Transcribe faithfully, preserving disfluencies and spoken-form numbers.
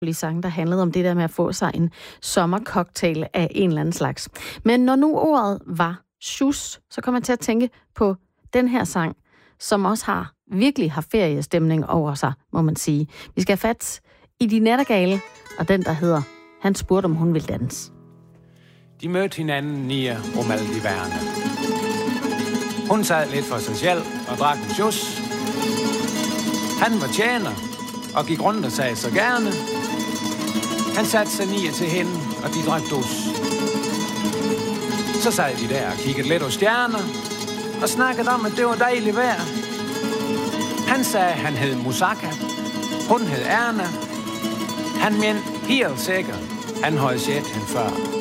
sang, der handlede om det der med at få sig en sommercocktail af en eller anden slags. Men når nu ordet var sjus, så kommer jeg til at tænke på den her sang, som også har virkelig har feriestemning over sig, må man sige. Vi skal have fat i De Nattergale, og den, der hedder Han spurgte, om hun ville danse. De mødte hinanden i Romaldiverne. Hun sad lidt for sig selv og drak en sjus. Han var tjener og gik rundt og sagde så gerne. Han satte sig nier til hende, og de drak dus. Så sad de der og kiggede lidt på stjerner og snakkede om, at det var dejligt vejr. Han sagde, han hed Musaka. Hun hed Erna. Han mente helt sikkert, han havde set hende før.